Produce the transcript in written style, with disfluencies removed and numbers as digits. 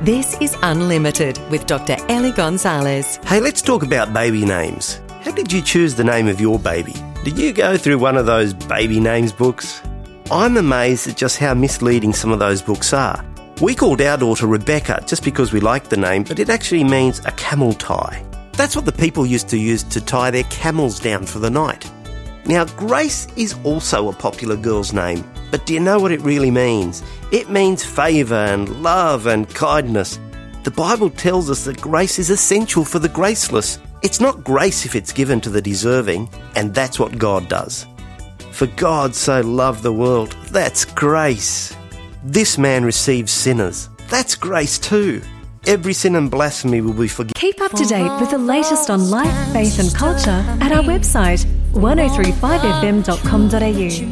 This is Unlimited with Dr. Ellie Gonzalez. Hey, let's talk about baby names. How did you choose the name of your baby? Did you go through one of those baby names books? I'm amazed at just how misleading some of those books are. We called our daughter Rebecca just because we liked the name, but it actually means a camel tie. That's what the people used to use to tie their camels down for the night. Now, Grace is also a popular girl's name, but do you know what it really means? It means favour and love and kindness. The Bible tells us that grace is essential for the graceless. It's not grace if it's given to the deserving, and that's what God does. For God so loved the world, that's grace. This man receives sinners, that's grace too. Every sin and blasphemy will be forgiven. Keep up to date with the latest on life, faith and culture at our website 1035fm.com.au.